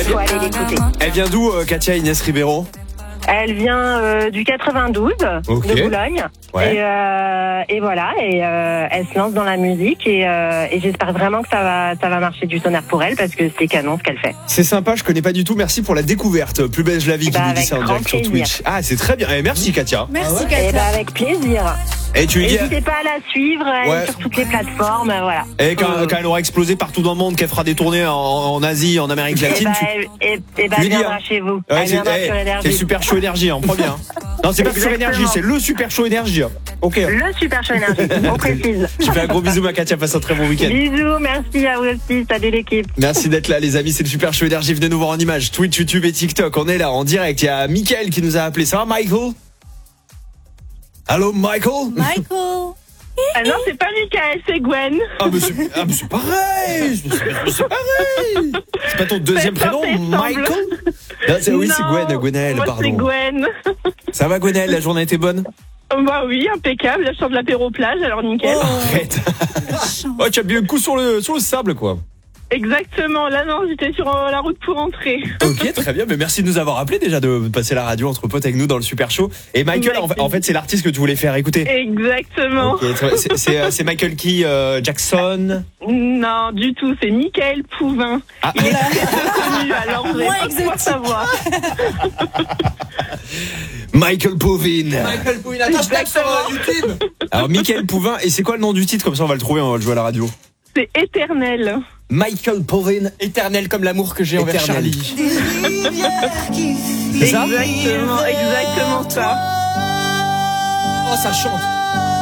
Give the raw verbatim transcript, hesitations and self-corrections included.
faut aller l'écouter. Elle vient d'où, euh, Katia Inès Ribeiro? Elle vient euh, du quatre-vingt-douze, okay. de Boulogne. Ouais. Et, euh, et voilà, et euh, elle se lance dans la musique et, euh, et j'espère vraiment que ça va, ça va marcher du tonnerre pour elle parce que c'est canon ce qu'elle fait. C'est sympa, je connais pas du tout. Merci pour la découverte. Plus belle je la vis qui bah, nous dit ça en direct sur Twitch. Ah, c'est très bien. Eh, merci Katia. Merci Ah ouais. Katia. Et bah, avec plaisir. Et tu lui dis. N'hésitez pas à la suivre ouais. sur toutes les plateformes, voilà. Et quand, euh... quand elle aura explosé partout dans le monde, qu'elle fera des tournées en, en Asie, en Amérique latine. Et bah, tu... et, et bah, elle viendra hein. chez vous. Ouais, elle viendra sur Énergie. C'est Super Show Énergie, hein, premier. Hein. Non, c'est pas Super Énergie, c'est le Super Show Énergie. Hein. Ok. Le Super Show Énergie, on précise. Je fais un gros bisou, ma Katia, passe un très bon week-end. Bisous, merci à vous aussi, salut l'équipe. Merci d'être là, les amis, c'est le Super Show Énergie. Venez nous voir en images, Twitch, YouTube et TikTok. On est là en direct. Il y a Mickaël qui nous a appelé. Ça va, Michael? Allô, Michael? Michael. Ah non, c'est pas Mickaël, c'est Gwen. Ah, mais c'est, ah, mais c'est pareil. C'est pareil. C'est pas ton deuxième prénom, Michael? Non, c'est, oui, non, c'est Gwen, Gwenaël, moi pardon. C'est Gwen. Ça va, Gwenaël? La journée était bonne? Bah oui, impeccable. Là, je sors de l'apéro plage, alors nickel. Oh, arrête. Oh, tu as bien un coup sur le, sur le sable, quoi. Exactement. Là, non, j'étais sur la route pour rentrer. Ok, très bien. Mais merci de nous avoir appelé déjà, de passer la radio entre potes avec nous dans le Super Show. Et Michael, en fait, en fait c'est l'artiste que tu voulais faire écouter. Exactement. Okay, c'est, c'est, c'est Michael qui euh, Jackson? Non, du tout. C'est Mickaël Pouvin. Ah. Il est très connu, alors vous allez pouvoir savoir. Michael Pouvin. Michael Pouvin. Attends, je tape sur YouTube. Alors, Mickaël Pouvin. Et c'est quoi le nom du titre? Comme ça, on va le trouver, on va le jouer à la radio. C'est Éternel. Michael Pouvin. Éternel comme l'amour que j'ai envers Charlie. C'est ça? Exactement, exactement ça. Oh, ça chante.